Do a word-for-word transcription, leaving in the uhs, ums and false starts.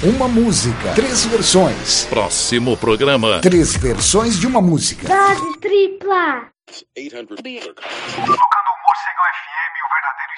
uma música, três versões. Próximo programa. Três versões de uma música. Dose tripla. oitocentos